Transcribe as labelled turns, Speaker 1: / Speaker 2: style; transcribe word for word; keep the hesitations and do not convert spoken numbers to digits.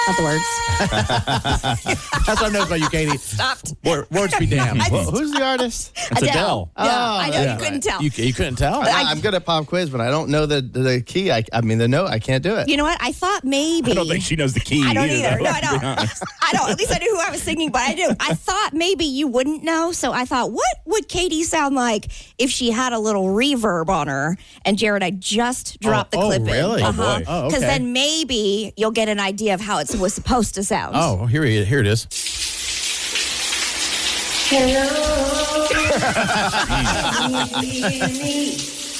Speaker 1: Not the words.
Speaker 2: That's what I know about you, Katie.
Speaker 1: Stopped.
Speaker 2: Word, words be damned.
Speaker 3: Well, who's the artist?
Speaker 2: It's Adele.
Speaker 1: Yeah, I know.
Speaker 2: yeah.
Speaker 1: You couldn't tell.
Speaker 2: You, you couldn't tell?
Speaker 3: I, I'm good at pop quiz, but I don't know the the key. I, I mean, the note. I can't do it.
Speaker 1: You know what? I thought maybe.
Speaker 4: I don't think she knows the key.
Speaker 1: I don't
Speaker 4: either.
Speaker 1: either.
Speaker 4: though,
Speaker 1: No, I
Speaker 4: to be
Speaker 1: don't.
Speaker 4: honest.
Speaker 1: I don't. At least I knew who I was singing, but I do. I thought maybe you wouldn't know, so I thought, what would Katie sound like if she had a little reverb on her? And Jared, I just dropped
Speaker 2: Oh,
Speaker 1: the
Speaker 2: oh,
Speaker 1: clip
Speaker 2: really?
Speaker 1: in.
Speaker 2: Oh,
Speaker 1: Uh-huh.
Speaker 2: boy. Oh,
Speaker 1: Because
Speaker 2: okay.
Speaker 1: then maybe you'll get an idea of how it was supposed to sound.
Speaker 2: Oh, here, he, here it is.
Speaker 5: Hello.